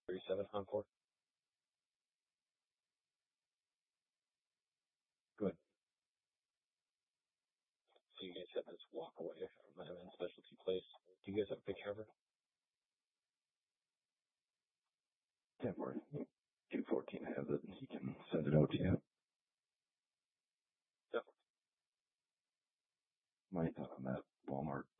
37 Encore. Good. So you guys have this walk away from my men's specialty place. Do you guys have a picture of her? 10-4. 214 has it. He can send it out to you. Definitely. My thought on that Walmart